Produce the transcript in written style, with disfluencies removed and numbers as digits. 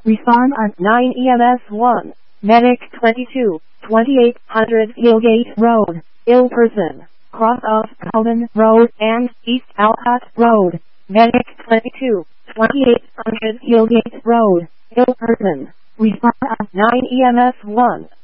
Respond on 9 EMS 1. Medic 22, 2800 Gilgate Road, ill person, cross of Common Road and East Alcott Road. Medic 22, 2800 Gilgate Road, ill person. Respond on 9 EMS 1.